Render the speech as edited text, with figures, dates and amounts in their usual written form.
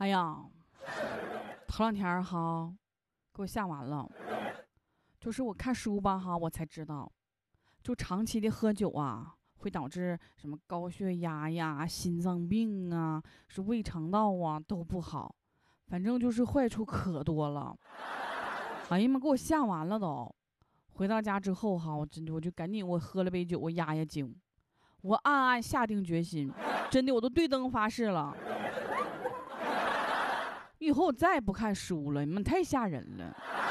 哎呀，头两天哈，给我吓完了。就是我看书吧哈，我才知道，就长期的喝酒啊，会导致什么高血压呀、心脏病啊，是胃肠道啊都不好，反正就是坏处可多了。哎呀妈，给我吓完了都。回到家之后哈，我就赶紧我喝了杯酒，我压压惊，我暗暗下定决心，真的我都对灯发誓了。以后我再也不看书了，你们太吓人了。